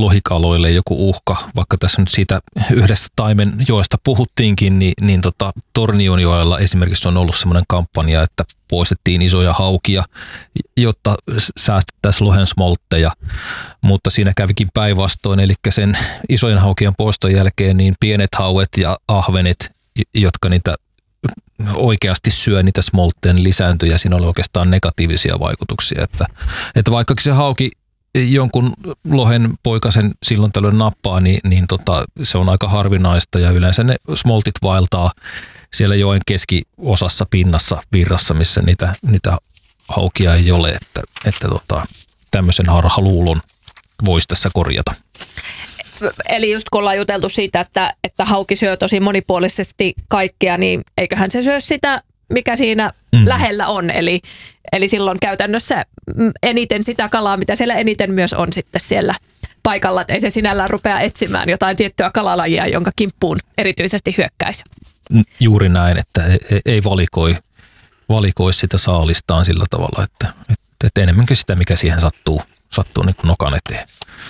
lohikaloille joku uhka, vaikka tässä nyt siitä yhdestä taimenjoesta puhuttiinkin, niin Tornionjoella esimerkiksi on ollut semmoinen kampanja, että poistettiin isoja haukia, jotta säästettäisiin lohen smoltteja, mutta siinä kävikin päinvastoin, eli sen isojen haukien poiston jälkeen niin pienet hauet ja ahvenet, jotka niitä oikeasti syö niitä smoltteen lisääntyjä, siinä oli oikeastaan negatiivisia vaikutuksia, että vaikkakin se hauki jonkun lohen poikasen silloin tällöin nappaa, niin se on aika harvinaista ja yleensä ne smoltit vaeltaa siellä joen keskiosassa pinnassa virrassa, missä niitä haukia ei ole, että tämmöisen harhaluulon voisi tässä korjata. Eli just kun ollaan juteltu siitä, että hauki syö tosi monipuolisesti kaikkea, niin eiköhän se syö sitä, mikä siinä lähellä on. Eli silloin käytännössä eniten sitä kalaa, mitä siellä eniten myös on sitten siellä paikalla. Että ei se sinällään rupea etsimään jotain tiettyä kalalajia, jonka kimppuun erityisesti hyökkäisi. Juuri näin, että ei valikoi sitä saalistaan sillä tavalla, että enemmänkin sitä, mikä siihen sattuu niin kuin nokan eteen.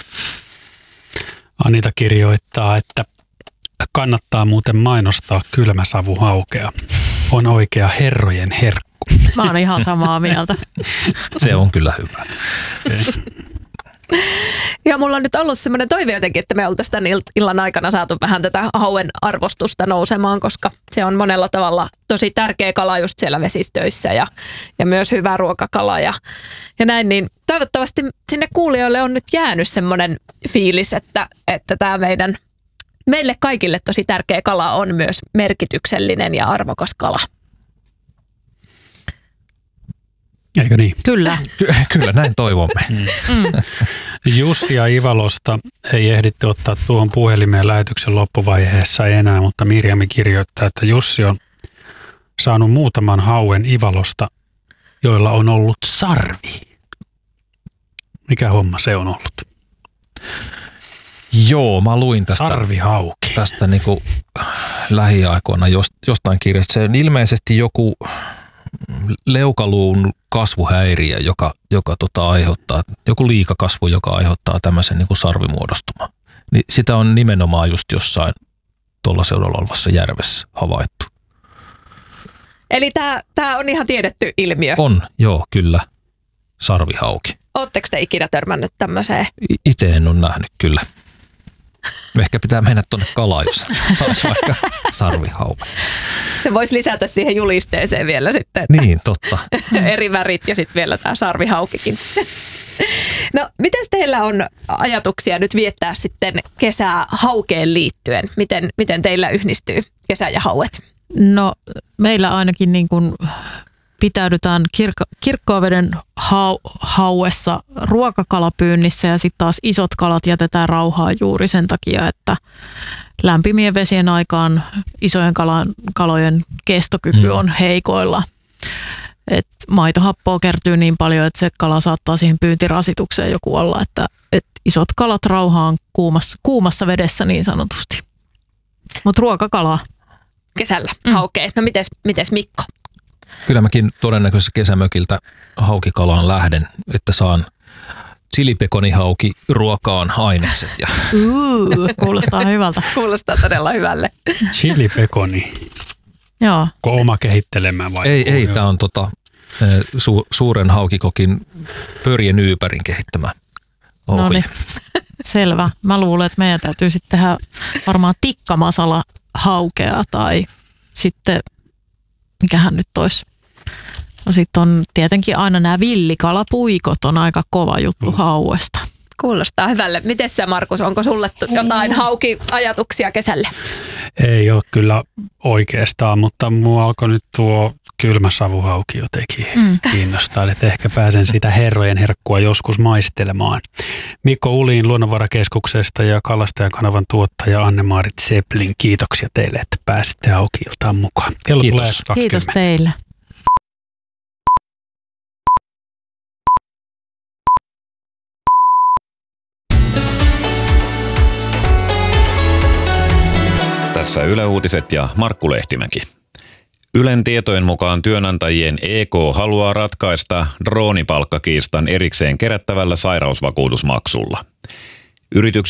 Anita kirjoittaa, että kannattaa muuten mainostaa kylmäsavuhaukea. On oikea herrojen herkku. Mä oon ihan samaa mieltä. Se on kyllä hyvä. Ja mulla on nyt ollut semmoinen toive jotenkin, että me oltaisiin tämän illan aikana saatu vähän tätä hauen arvostusta nousemaan, koska se on monella tavalla tosi tärkeä kala just siellä vesistöissä ja myös hyvä ruokakala ja näin. Niin toivottavasti sinne kuulijoille on nyt jäänyt semmoinen fiilis, että tämä meille kaikille tosi tärkeä kala on myös merkityksellinen ja arvokas kala. Eikö niin? Kyllä. Kyllä, näin toivomme. Jussia Ivalosta ei ehditty ottaa tuohon puhelimeen lähetyksen loppuvaiheessa enää, mutta Mirjami kirjoittaa, että Jussi on saanut muutaman hauen Ivalosta, joilla on ollut sarvi. Mikä homma se on ollut? Joo, mä luin tästä niinku lähiaikoina jostain kirjasta. Se on ilmeisesti joku leukaluun kasvuhäiriö, joka aiheuttaa, joku liikakasvu, joka aiheuttaa tämmöisen niin kuin sarvimuodostuman. Niin sitä on nimenomaan just jossain tuolla seudulla olevassa järvessä havaittu. Eli tämä on ihan tiedetty ilmiö? On, joo, kyllä. Sarvihauki. Oletteko te ikinä törmännyt tämmöiseen? Itse en ole nähnyt, kyllä. Ehkä pitää mennä tuonne kalaan, jos saisi vaikka sarvihauki. Se voisi lisätä siihen julisteeseen vielä sitten. Niin, totta. Eri värit ja sitten vielä tämä sarvihaukikin. No, miten teillä on ajatuksia nyt viettää sitten kesää haukeen liittyen? Miten teillä yhdistyy kesä ja hauet? No, meillä ainakin niin kuin pitäydytään Kirkkoaveden hauessa ruokakalapyynnissä ja sitten taas isot kalat jätetään rauhaan juuri sen takia, että lämpimien vesien aikaan isojen kalojen kestokyky on heikoilla. Et maitohappoa kertyy niin paljon, että se kala saattaa siihen pyyntirasitukseen jo kuolla, että isot kalat rauhaan kuumassa vedessä niin sanotusti. Mutta ruokakalaa. Kesällä haukee. No mites Mikko? Kyllä mäkin todennäköisesti kesämökiltä haukikalaan lähden, että saan chilipekoni-hauki ruokaan ainekset. Kuulostaa hyvältä. Kuulostaa todella hyvälle. Chilipekoni. Joo. Ko oma kehittelemään vai? Ei tämä on suuren haukikokin Pörje Nyypärin kehittämä. No niin, selvä. Mä luulen, että meidän täytyy sitten tehdä varmaan tikkamasala haukea tai sitten mikähän nyt olisi. No sitten on tietenkin aina nämä villikalapuikot on aika kova juttu hauesta. Kuulostaa hyvälle. Miten sä, Markus, onko sulle jotain hauki-ajatuksia kesälle? Ei ole kyllä oikeastaan, mutta mua alkoi nyt tuo kylmä savuhauki jotenkin kiinnostaa, että ehkä pääsen sitä herrojen herkkua joskus maistelemaan. Mikko Uliin Luonnonvarakeskuksesta ja Kalastajakanavan tuottaja Anne-Maarit Seplin, kiitoksia teille, että pääsitte Hauki-iltaan mukaan. Kello tulee 20. Kiitos teille. Tässä Yle Uutiset ja Markku Lehtimäki. Ylen tietojen mukaan työnantajien EK haluaa ratkaista droonipalkkakiistan erikseen kerättävällä sairausvakuutusmaksulla.